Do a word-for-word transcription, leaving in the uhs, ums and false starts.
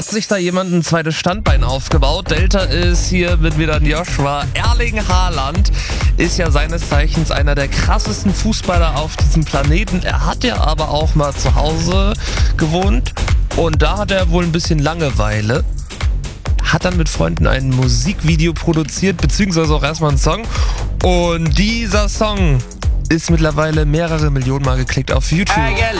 Hat sich da jemand ein zweites Standbein aufgebaut? Delta ist hier mit wieder ein Joshua. Erling Haaland ist ja seines Zeichens einer der krassesten Fußballer auf diesem Planeten. Er hat ja aber auch mal zu Hause gewohnt und da hat er wohl ein bisschen Langeweile. Hat dann mit Freunden ein Musikvideo produziert, beziehungsweise auch erstmal einen Song. Und dieser Song ist mittlerweile mehrere Millionen Mal geklickt auf YouTube. I get